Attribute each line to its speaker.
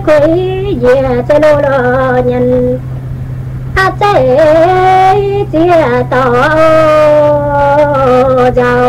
Speaker 1: khối về cho lô lo nhân a chế chia tỏ giàu